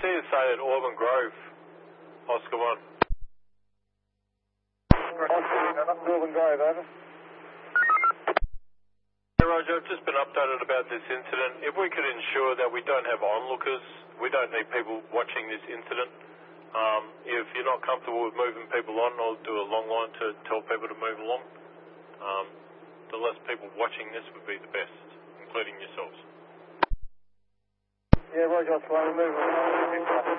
see you say at Auburn Grove, Oscar 1. Auburn Grove, over. Hey Roger, I've just been updated about this incident. If we could ensure that we don't have onlookers, we don't need people watching this incident. If you're not comfortable with moving people on, I'll do a long line to tell people to move along. The less people watching this would be the best, including yourselves. Yeah, Roger, Oscar 1, move on.